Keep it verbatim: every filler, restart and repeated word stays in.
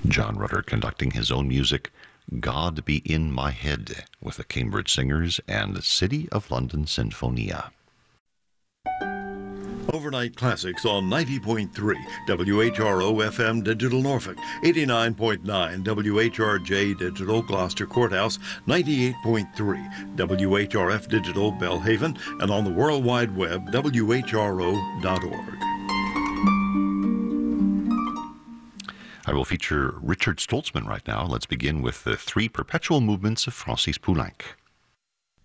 John Rutter conducting his own music, God Be in My Head, with the Cambridge Singers and the City of London Sinfonia. Overnight Classics on ninety point three W H R O F M Digital Norfolk, eighty-nine point nine W H R J Digital Gloucester Courthouse, ninety-eight point three W H R F Digital Belhaven, and on the World Wide Web, W H R O dot org. I will feature Richard Stoltzman right now. Let's begin with the three perpetual movements of Francis Poulenc.